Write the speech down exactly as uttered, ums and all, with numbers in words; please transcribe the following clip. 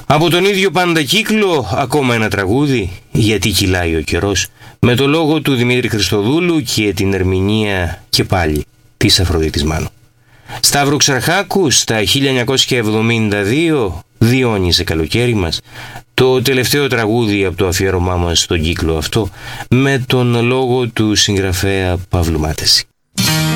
Από τον ίδιο πάντα κύκλο, ακόμα ένα τραγούδι, γιατί κυλάει ο καιρός, με το λόγο του Δημήτρη Χριστοδούλου και την ερμηνεία και πάλι της Αφροδίτης Μάνου. Σταύρο Ξαρχάκου στα χίλια εννιακόσια εβδομήντα δύο, Διόνυσε καλοκαίρι μας, το τελευταίο τραγούδι από το αφιέρωμά μας στον κύκλο αυτό, με τον λόγο του συγγραφέα Παύλου Μάτεση.